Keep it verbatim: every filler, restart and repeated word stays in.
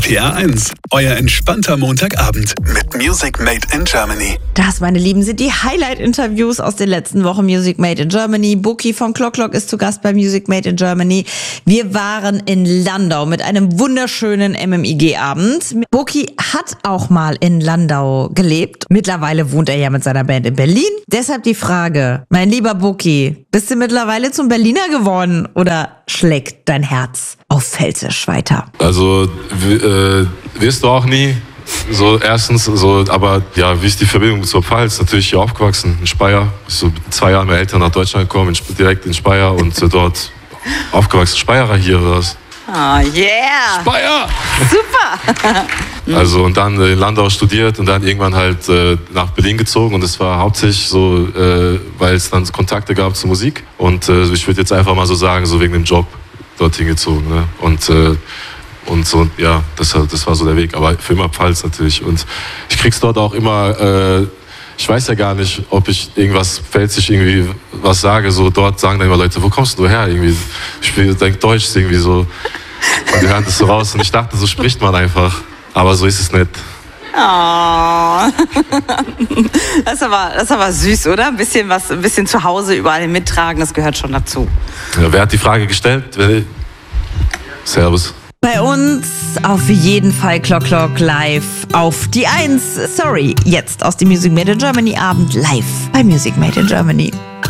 R P R eins, euer entspannter Montagabend mit Music Made in Germany. Das, meine Lieben, sind die Highlight-Interviews aus den letzten Wochen Music Made in Germany. Buki von Clock Clock ist zu Gast bei Music Made in Germany. Wir waren in Landau mit einem wunderschönen M M I G-Abend. Buki hat auch mal in Landau gelebt. Mittlerweile wohnt er ja mit seiner Band in Berlin. Deshalb die Frage, mein lieber Buki, bist du mittlerweile zum Berliner geworden oder schlägt dein Herz auf Pfälzisch weiter? Also, äh, wirst du auch nie. So, erstens, so, aber ja, wie ist die Verbindung zur Pfalz? Natürlich hier aufgewachsen, in Speyer. So zwei Jahre mit Eltern nach Deutschland gekommen, in, direkt in Speyer und äh, dort aufgewachsen. Speyerer hier oder was? Ah, oh, yeah! Speyer! Super! Also, und dann in Landau studiert und dann irgendwann halt äh, nach Berlin gezogen. Und es war hauptsächlich so, äh, weil es dann Kontakte gab zur Musik. Und äh, ich würde jetzt einfach mal so sagen, so wegen dem Job dorthin gezogen. Ne? Und äh, Und so, ja, das, das war so der Weg. Aber für immer Pfalz natürlich. Und ich krieg's dort auch immer, äh, ich weiß ja gar nicht, ob ich irgendwas pfälzisch irgendwie was sage. So dort sagen dann immer Leute, wo kommst du her? Irgendwie, ich denke, Deutsch ist irgendwie so. Und die hören das so raus. Und ich dachte, so spricht man einfach. Aber so ist es nicht. Oh. Das ist aber, das ist aber süß, oder? Ein bisschen was, ein bisschen zu Hause überall mittragen, das gehört schon dazu. Ja, wer hat die Frage gestellt? Servus. Bei uns auf jeden Fall Clock Clock live auf die eins. Sorry, jetzt aus dem Music Made in Germany Abend live bei Music Made in Germany.